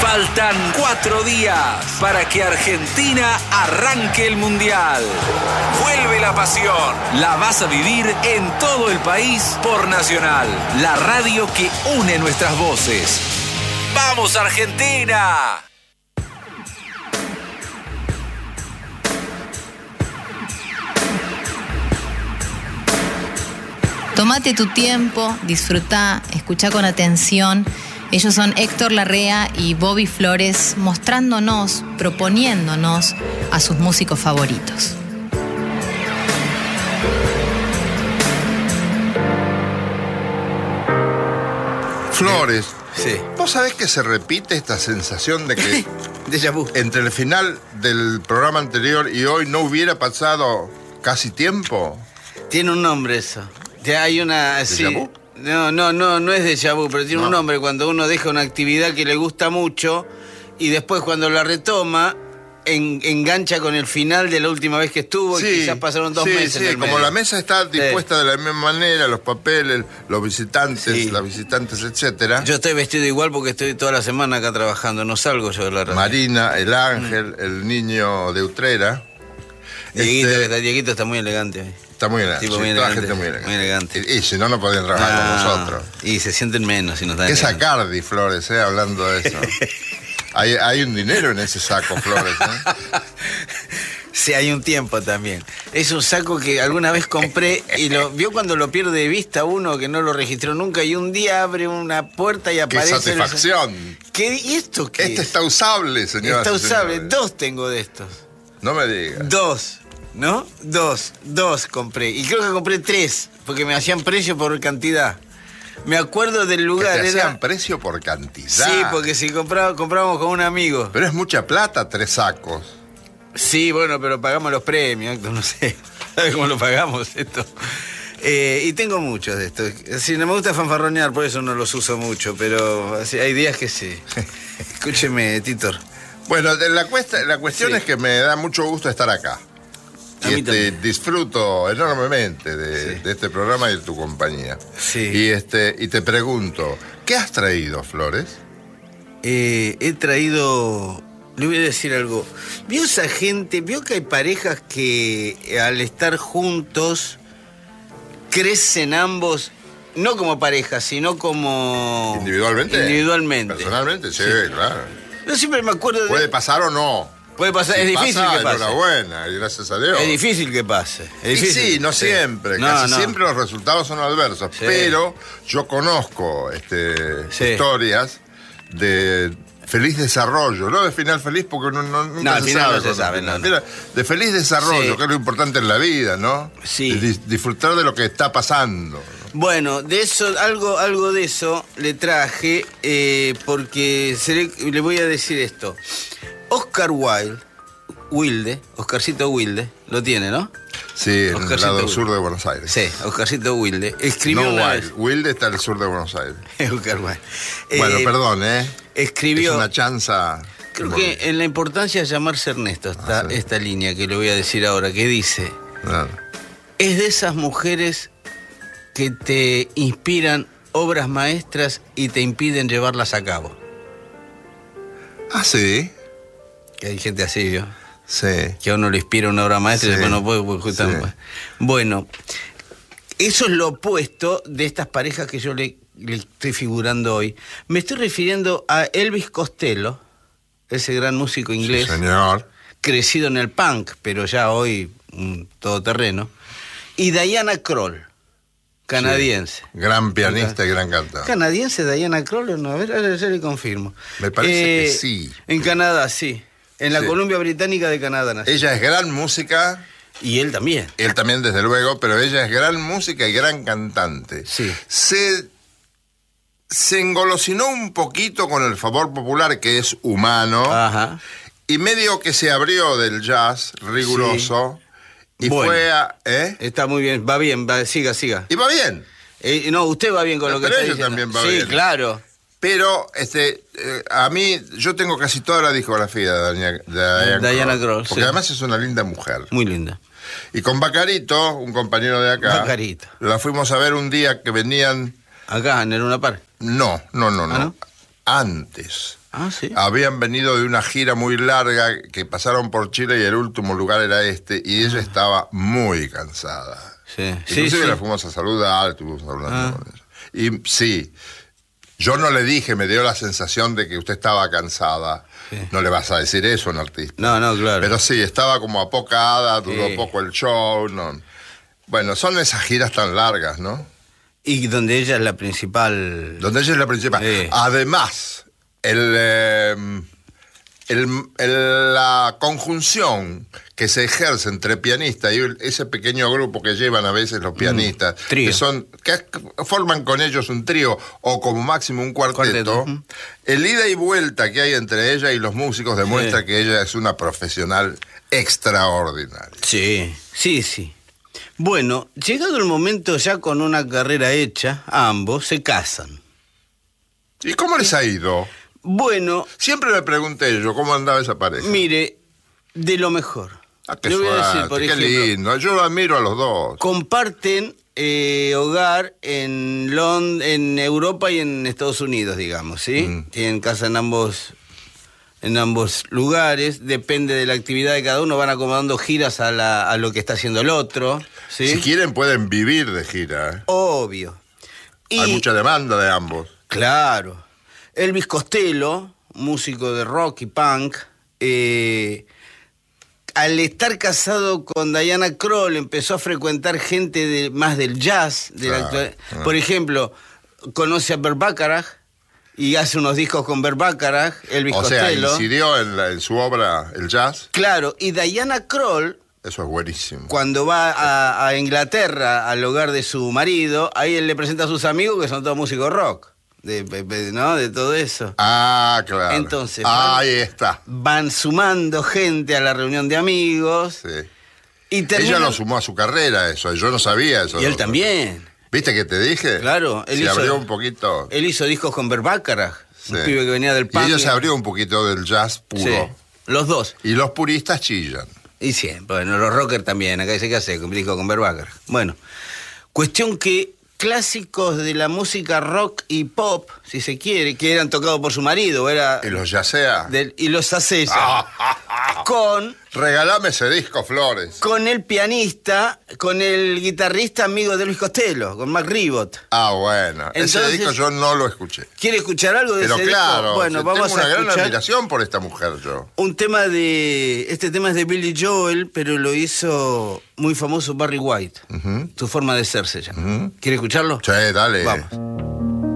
Faltan 4 días para que Argentina arranque el Mundial. Vuelve la pasión. La vas a vivir en todo el país por Nacional, la radio que une nuestras voces. ¡Vamos, Argentina! Tómate tu tiempo, disfrutá, escuchá con atención. Ellos son Héctor Larrea y Bobby Flores, mostrándonos, proponiéndonos a sus músicos favoritos. Flores, Sí. ¿vos sabés que se repite esta sensación de que Déjà vu. entre el final del programa anterior y hoy no hubiera pasado casi tiempo? Tiene un nombre eso. Ya hay una... sí. ¿Déjà vu? No es déjà vu, pero tiene No. un nombre cuando uno deja una actividad que le gusta mucho y después cuando la retoma engancha con el final de la última vez que estuvo y quizás pasaron 2 meses. Sí, en el como medio. la mesa está dispuesta de la misma manera, los papeles, los visitantes, Sí. las visitantes, etcétera. Yo estoy vestido igual porque estoy toda la semana acá trabajando, no salgo yo de la radio. Marina, el ángel, el niño de Utrera. Dieguito está muy elegante hoy. Está muy elegante. Tipo Sí, muy toda la elegante, gente muy elegante. muy elegante. Y si no, no podían trabajar con nosotros. Y se sienten menos si nos dan ¿Qué elegante. sacardi, Flores, hablando de eso? hay un dinero en ese saco, Flores, ¿eh? Sí, hay un tiempo también. Es un saco que alguna vez compré y lo vio cuando lo pierde de vista uno que no lo registró nunca y un día abre una puerta y ¡Qué aparece... satisfacción! ¿Y esto qué Este es? está usable, señora. Está usable. 2 tengo de estos. No me digas. 2, ¿no? 2 compré. Y creo que compré 3 porque me hacían precio por cantidad. Me acuerdo del Que lugar. te hacían precio por cantidad. Sí, porque si comprábamos con un amigo. Pero es mucha plata, 3 sacos. Sí, bueno, pero pagamos los premios, Héctor, no sé. ¿Sabes cómo lo pagamos esto? Y tengo muchos de estos. Sí, no me gusta fanfarronear, por eso no los uso mucho, pero así, hay días que sí. Escúcheme, Titor. Bueno, la cuestión Sí. es que me da mucho gusto estar acá. A mí también. Disfruto enormemente de Sí. este programa y de tu compañía. Sí. Y te pregunto, ¿qué has traído, Flores? He traído... Le voy a decir algo. ¿Vio esa gente? ¿Vio que hay parejas que al estar juntos crecen ambos, no como pareja, sino como... ¿Individualmente? Individualmente. Personalmente, sí, claro. Yo siempre me acuerdo de... Puede pasar o no. Puede pasar, Si es difícil pasa, que pase. enhorabuena, y gracias a Dios. Es difícil que pase. Es Y difícil. sí, no siempre, No, casi no. siempre los resultados son adversos, Sí. pero yo conozco Sí. historias de feliz desarrollo, no de final feliz porque nunca No, al se final sabe no se cuándo sabe, final. no. Mira, de feliz desarrollo, Sí. que es lo importante en la vida, ¿no? Sí. Disfrutar de lo que está pasando. Bueno, de eso, algo de eso le traje, porque le voy a decir esto. Oscar Oscarcito Wilde, lo tiene, ¿no? Sí, en el Oscarcito lado Wilde. sur de Buenos Aires. Sí, Oscarcito Wilde. Escribió No una Wilde. Wilde está al sur de Buenos Aires. vez. Oscar Wilde. Bueno, perdón, Escribió... Es una chanza. Creo que en la importancia de llamarse Ernesto está sí. esta línea que le voy a decir ahora, que dice... No. Es de esas mujeres que te inspiran obras maestras y te impiden llevarlas a cabo. Ah, sí. Que hay gente así, ¿vio? Sí. Que a uno le inspira una obra maestra y Sí. después no puede, pues, justamente. Sí. Bueno, eso es lo opuesto de estas parejas que yo le estoy figurando hoy. Me estoy refiriendo a Elvis Costello, ese gran músico inglés, Sí, señor. crecido en el punk, pero ya hoy un todoterreno, y Diana Krall, canadiense. Gran pianista y gran cantante. ¿Canadiense Diana Krall o no? A ver, ahora ya le confirmo. Me parece que sí. En Canadá, sí. En la Sí. Columbia Británica de Canadá nació. Ella es gran música, Y él también. él también desde luego, pero ella es gran música y gran cantante. Sí. Se engolosinó un poquito con el favor popular, que es humano, Ajá. y medio que se abrió del jazz riguroso, y Bueno. fue a... Está muy bien, va bien, siga. Y va bien. No, usted va bien con lo que Pero está ella diciendo. también va sí, bien. claro. Pero a mí, yo tengo casi toda la discografía de Diana Krall, porque sí. además es una linda mujer. Muy linda. Y con Bacarito, un compañero de acá, Bacarito. la fuimos a ver un día que venían... Acá, en el Luna Park. No. ¿no? Antes. Ah, sí. Habían venido de una gira muy larga que pasaron por Chile y el último lugar era este, y ella estaba muy cansada. Sí. Inclusive la fuimos a saludar, estuvimos hablando con ella. Y sí, yo no le dije, me dio la sensación de que usted estaba cansada. Sí. No le vas a decir eso a un artista. No, claro. Pero sí, estaba como apocada, duró poco el show. No. Bueno, son esas giras tan largas, ¿no? Y donde ella es la principal. Donde ella es la principal. Además, la conjunción que se ejerce entre pianista y ese pequeño grupo que llevan a veces los pianistas, trío. que forman con ellos un trío o como máximo un cuarteto. El ida y vuelta que hay entre ella y los músicos demuestra que ella es una profesional extraordinaria. Sí. Bueno, llegado el momento ya con una carrera hecha, ambos se casan. ¿Y cómo les ha ido? Bueno... Siempre me pregunté yo, ¿cómo andaba esa pareja? Mire, de lo mejor. Qué suerte, voy a decir, por ejemplo, lindo. Yo lo admiro a los dos. Comparten hogar en Europa y en Estados Unidos, digamos, ¿sí? Tienen casa en ambos lugares. Depende de la actividad de cada uno. Van acomodando giras a lo que está haciendo el otro, ¿sí? Si quieren pueden vivir de gira. Obvio. Hay mucha demanda de ambos. Claro. Elvis Costello, músico de rock y punk, al estar casado con Diana Krall empezó a frecuentar gente más del jazz. Por ejemplo, conoce a Burt Bacharach y hace unos discos con Burt Bacharach, Elvis Costello. O sea, incidió en su obra el jazz. Claro, y Diana Krall... Eso es buenísimo. Cuando va a Inglaterra, al hogar de su marido, ahí él le presenta a sus amigos que son todos músicos rock. De todo eso. Ah, claro. Entonces, ahí está. Van sumando gente a la reunión de amigos. Sí. Y ella lo sumó a su carrera, eso. Yo no sabía eso. Y él también. ¿Viste que te dije? Claro. Se abrió un poquito. Él hizo discos con Burt Bacharach, un pibe que venía del punk. Y ella se abrió un poquito del jazz puro. Sí, los dos. Y los puristas chillan. Y siempre. Bueno, los rockers también. Acá dice que hace un disco con Burt Bacharach. Bueno, cuestión que clásicos de la música rock y pop, si se quiere, que eran tocados por su marido, y los yacea. Y los yacea. Con... Regalame ese disco, Flores. Con el pianista, con el guitarrista amigo de Elvis Costello, con Mac Ribot. Ah, bueno. Entonces, ese disco yo no lo escuché. ¿Quiere escuchar algo de ese disco? Pero claro, bueno, vamos tengo una a gran admiración por esta mujer yo. Este tema es de Billy Joel, pero lo hizo muy famoso Barry White. Tu forma de ser se llama. ¿Quiere escucharlo? Sí, dale. Vamos.